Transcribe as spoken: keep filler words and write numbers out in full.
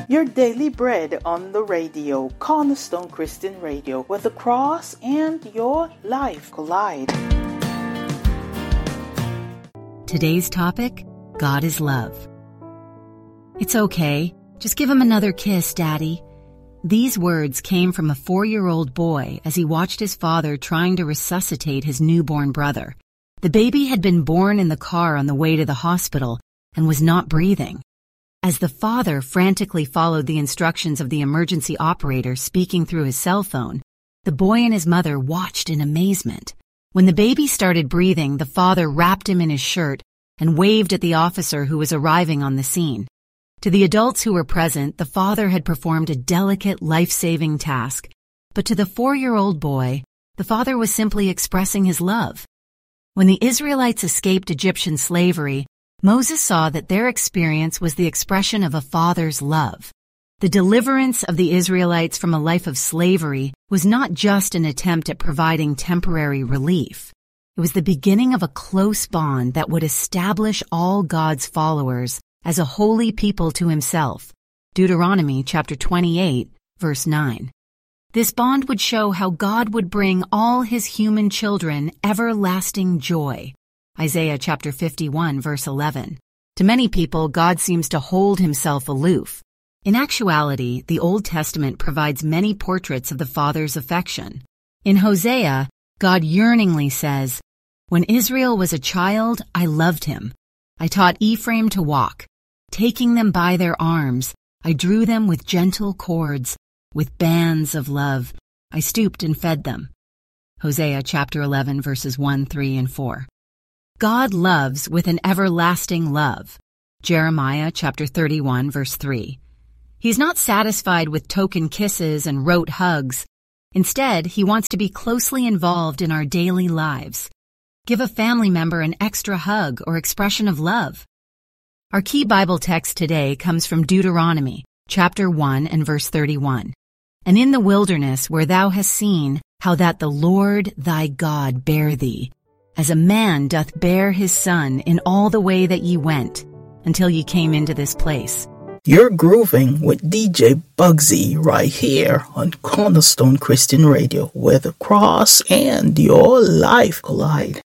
Your daily bread on the radio, Cornerstone Christian Radio, where the cross and your life collide. Today's topic, God is love. It's okay. Just give him another kiss, Daddy. These words came from a four-year-old boy as he watched his father trying to resuscitate his newborn brother. The baby had been born in the car on the way to the hospital and was not breathing. As the father frantically followed the instructions of the emergency operator speaking through his cell phone, the boy and his mother watched in amazement. When the baby started breathing, the father wrapped him in his shirt and waved at the officer who was arriving on the scene. To the adults who were present, the father had performed a delicate, life-saving task, but to the four-year-old boy, the father was simply expressing his love. When the Israelites escaped Egyptian slavery, Moses saw that their experience was the expression of a father's love. The deliverance of the Israelites from a life of slavery was not just an attempt at providing temporary relief. It was the beginning of a close bond that would establish all God's followers as a holy people to himself. Deuteronomy chapter twenty-eight, verse nine. This bond would show how God would bring all his human children everlasting joy. Isaiah chapter fifty-one, verse eleven. To many people, God seems to hold himself aloof. In actuality, the Old Testament provides many portraits of the Father's affection. In Hosea, God yearningly says, "When Israel was a child, I loved him. I taught Ephraim to walk. Taking them by their arms, I drew them with gentle cords. With bands of love, I stooped and fed them." Hosea chapter eleven, verses one, three, and four. God loves with an everlasting love. Jeremiah chapter thirty-one, verse three. He's not satisfied with token kisses and rote hugs. Instead, he wants to be closely involved in our daily lives. Give a family member an extra hug or expression of love. Our key Bible text today comes from Deuteronomy chapter one and verse thirty-one. "And in the wilderness where thou hast seen how that the Lord thy God bare thee, as a man doth bear his son in all the way that ye went, until ye came into this place." You're grooving with D J Bugsy right here on Cornerstone Christian Radio, where the cross and your life collide.